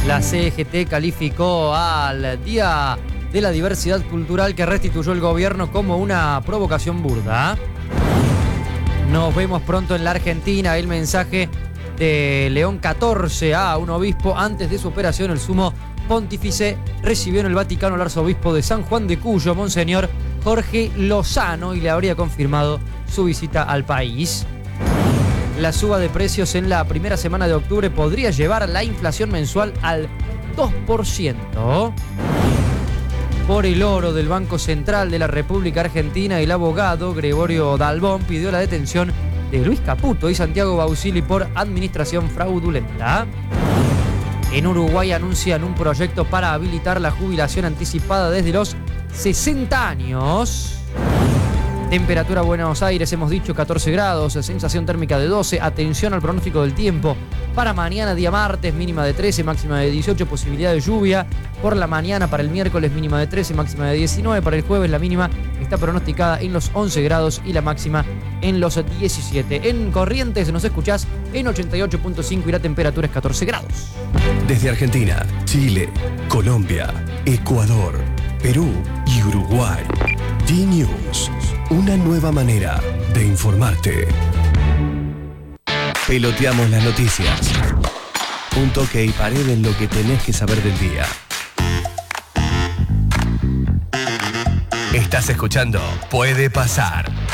La CGT calificó al Día de la Diversidad Cultural que restituyó el gobierno como una provocación burda. Nos vemos pronto en la Argentina. El mensaje de León XIV a un obispo antes de su operación. El sumo pontífice recibió en el Vaticano al arzobispo de San Juan de Cuyo, Monseñor Jorge Lozano, y le habría confirmado su visita al país. La suba de precios en la primera semana de octubre podría llevar la inflación mensual al 2%. Por el oro del Banco Central de la República Argentina, el abogado Gregorio Dalbón pidió la detención de Luis Caputo y Santiago Bausili por administración fraudulenta. En Uruguay anuncian un proyecto para habilitar la jubilación anticipada desde los 60 años. Temperatura Buenos Aires, hemos dicho 14 grados, sensación térmica de 12. Atención al pronóstico del tiempo. Para mañana, día martes, mínima de 13, máxima de 18, posibilidad de lluvia. Por la mañana, para el miércoles, mínima de 13, máxima de 19. Para el jueves, la mínima está pronosticada en los 11 grados y la máxima en los 17. En Corrientes nos escuchás en 88.5 y la temperatura es 14 grados. Desde Argentina, Chile, Colombia, Ecuador, Perú y Uruguay. D-News, una nueva manera de informarte. Peloteamos las noticias. Un toque y pared en lo que tenés que saber del día. Estás escuchando Puede Pasar.